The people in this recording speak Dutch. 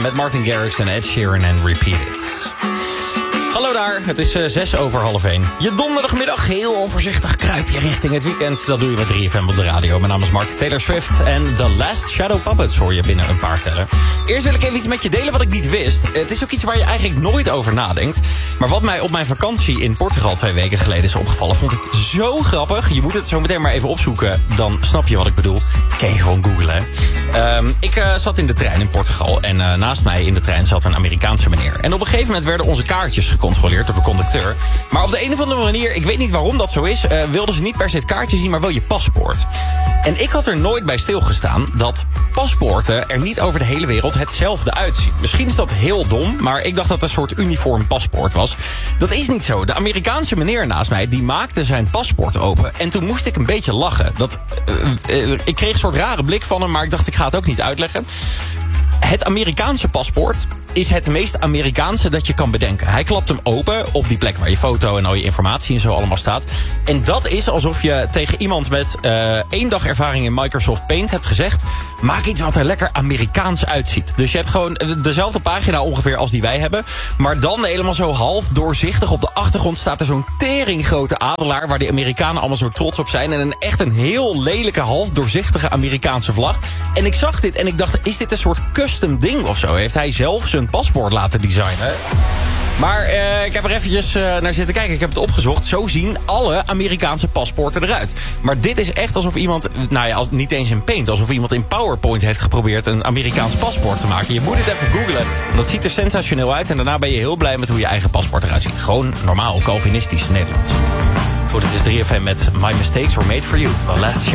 met Martin Garrix en Ed Sheeran en Repeat It. Hallo daar, het is 1:06. Je donderdagmiddag heel onvoorzichtig kruip je richting het weekend. Dat doe je met 3FM op de radio. Mijn naam is Mart, Taylor Swift en The Last Shadow Puppets hoor je binnen een paar tellen. Eerst wil ik even iets met je delen wat ik niet wist. Het is ook iets waar je eigenlijk nooit over nadenkt. Maar wat mij op mijn vakantie in Portugal 2 weken geleden is opgevallen, vond ik zo grappig. Je moet het zo meteen maar even opzoeken, dan snap je wat ik bedoel. Kan je gewoon googlen. Ik zat in de trein in Portugal en naast mij in de trein zat een Amerikaanse meneer. En op een gegeven moment werden onze kaartjes gecontroleerd door de conducteur. Maar op de een of andere manier, ik weet niet waarom dat zo is, wilden ze niet per se het kaartje zien, maar wel je paspoort. En ik had er nooit bij stilgestaan dat paspoorten er niet over de hele wereld hetzelfde uitzien. Misschien is dat heel dom, maar ik dacht dat het een soort uniform paspoort was. Dat is niet zo. De Amerikaanse meneer naast mij, die maakte zijn paspoort open. En toen moest ik een beetje lachen. Ik kreeg een soort rare blik van hem, maar ik dacht ik ga het ook niet uitleggen. Het Amerikaanse paspoort is het meest Amerikaanse dat je kan bedenken. Hij klapt hem open op die plek waar je foto en al je informatie en zo allemaal staat. En dat is alsof je tegen iemand met 1 dag ervaring in Microsoft Paint hebt gezegd, maak iets wat er lekker Amerikaans uitziet. Dus je hebt gewoon dezelfde pagina ongeveer als die wij hebben. Maar dan helemaal zo half doorzichtig. Op de achtergrond staat er zo'n teringgrote adelaar waar de Amerikanen allemaal zo trots op zijn. En echt een heel lelijke half doorzichtige Amerikaanse vlag. En ik zag dit en ik dacht, is dit een soort custom ding of zo? Heeft hij zelf zijn paspoort laten designen? Maar ik heb er eventjes naar zitten kijken. Ik heb het opgezocht. Zo zien alle Amerikaanse paspoorten eruit. Maar dit is echt alsof iemand, niet eens in Paint, alsof iemand in PowerPoint heeft geprobeerd een Amerikaans paspoort te maken. Je moet het even googlen. Dat ziet er sensationeel uit. En daarna ben je heel blij met hoe je eigen paspoort eruit ziet. Gewoon normaal, Calvinistisch Nederlands. Goed, het is 3FM met My Mistakes Were Made For You. The Last